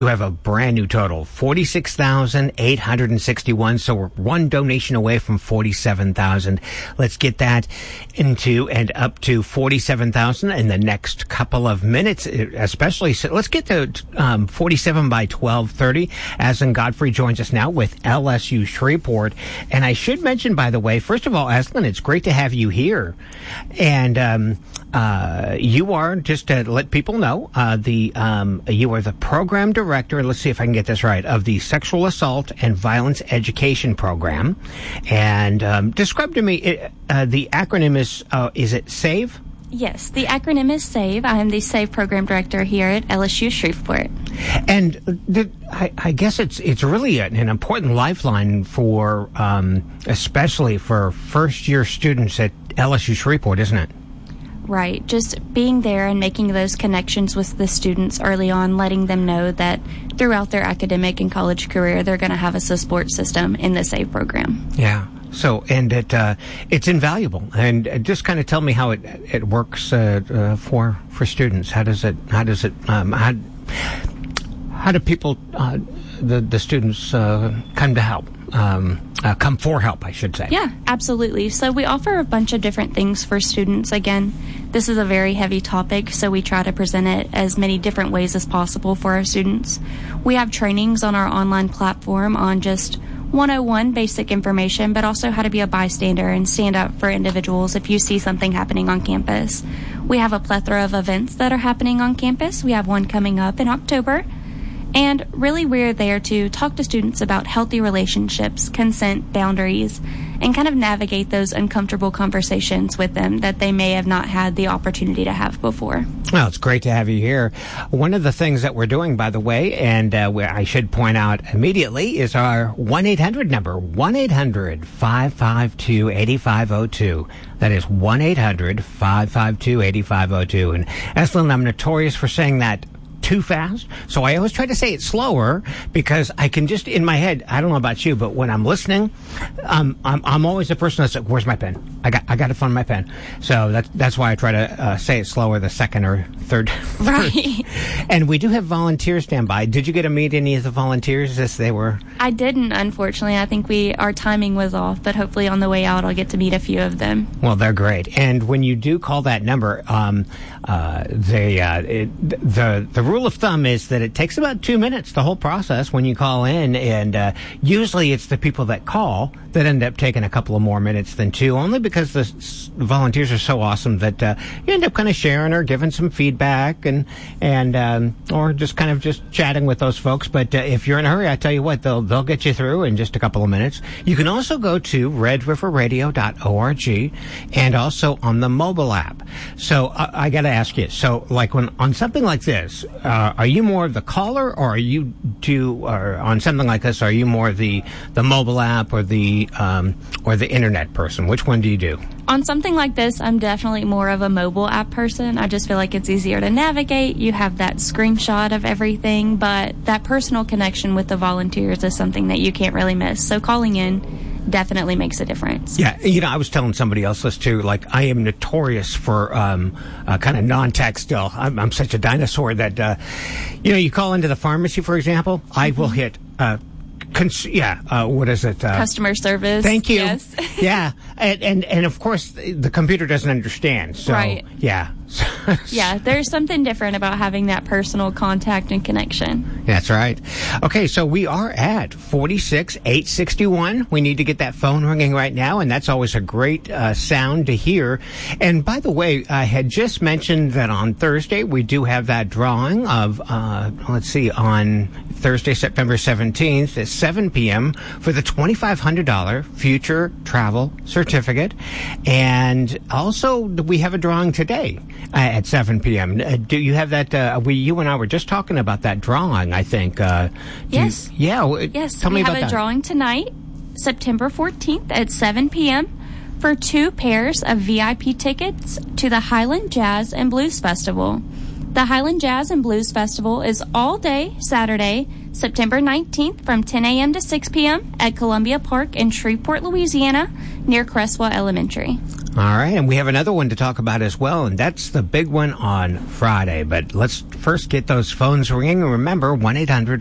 You have a brand new total, 46,861. So we're one donation away from 47,000. Let's get that into and up to 47,000 in the next couple of minutes, especially. So let's get to 47 by 12:30. Aslan Godfrey joins us now with LSU Shreveport. And I should mention, by the way, first of all, Aslan, it's great to have you here. And you are, just to let people know, you are the program director, let's see if I can get this right, of the Sexual Assault and Violence Education Program. And describe to me, the acronym is it SAVE? Yes, the acronym is SAVE. I am the SAVE program director here at LSU Shreveport. And I guess it's really an important lifeline for, especially for first-year students at LSU Shreveport, isn't it? Right. Just being there and making those connections with the students early on, letting them know that throughout their academic and college career, they're going to have a support system in the SAVE program. Yeah. So, and it's invaluable. And just kind of tell me how it works for students. How do people, the students, come to help? Come for help, I should say. Yeah, absolutely. So we offer a bunch of different things for students. Again, this is a very heavy topic, so we try to present it as many different ways as possible for our students. We have trainings on our online platform on just 101 basic information, but also how to be a bystander and stand up for individuals if you see something happening on campus. We have a plethora of events that are happening on campus. We have one coming up in October. And really, we're there to talk to students about healthy relationships, consent, boundaries, and kind of navigate those uncomfortable conversations with them that they may have not had the opportunity to have before. Well, it's great to have you here. One of the things that we're doing, by the way, and I should point out immediately, is our 1-800 number, 1-800-552-8502. That is 1-800-552-8502. And Aslan, I'm notorious for saying that too fast, so I always try to say it slower because I can just in my head. I don't know about you, but when I'm listening, I'm always the person that's like, "Where's my pen? I got to find my pen." So that's why I try to say it slower the second or third. Right. And we do have volunteers stand by. Did you get to meet any of the volunteers as they were? I didn't, unfortunately. I think our timing was off, but hopefully on the way out I'll get to meet a few of them. Well, they're great. And when you do call that number, the rule of thumb is that it takes about 2 minutes, the whole process, when you call in, and usually it's the people that call that end up taking a couple of more minutes than two, only because the volunteers are so awesome that you end up kind of sharing or giving some feedback and or just kind of just chatting with those folks. But if you're in a hurry, I tell you what, they'll get you through in just a couple of minutes. You can also go to redriverradio.org and also on the mobile app. So I got to ask you, so like when on something like this, are you more the caller, or or on something like this, are you more the mobile app or the internet person? Which one do you do? On something like this, I'm definitely more of a mobile app person. I just feel like it's easier to navigate. You have that screenshot of everything, but that personal connection with the volunteers is something that you can't really miss. So calling in definitely makes a difference. Yeah, I was telling somebody else this too. Like, I am notorious for kind of non-tech still. I'm such a dinosaur that you call into the pharmacy, for example, I will hit what is it? Customer service. Thank you. Yes. Yeah, and of course the computer doesn't understand. So right. Yeah. Yeah, there's something different about having that personal contact and connection. That's right. Okay, so we are at 46,861. We need to get that phone ringing right now, and that's always a great sound to hear. And by the way, I had just mentioned that on Thursday we do have that drawing of, on Thursday, September 17th at 7 p.m. for the $2,500 future travel certificate. And also we have a drawing today at 7 p.m. Do you have that? You and I were just talking about that drawing, I think. Yes. Yes. Tell me about that. We have a drawing tonight, September 14th at 7 p.m. for 2 pairs of VIP tickets to the Highland Jazz and Blues Festival. The Highland Jazz and Blues Festival is all day Saturday, September 19th from 10 a.m. to 6 p.m. at Columbia Park in Shreveport, Louisiana, near Cresswell Elementary. All right, and we have another one to talk about as well, and that's the big one on Friday. But let's first get those phones ringing. Remember, 1-800